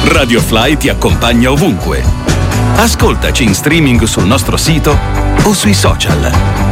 Radio Fly ti accompagna ovunque. Ascoltaci in streaming sul nostro sito o sui social.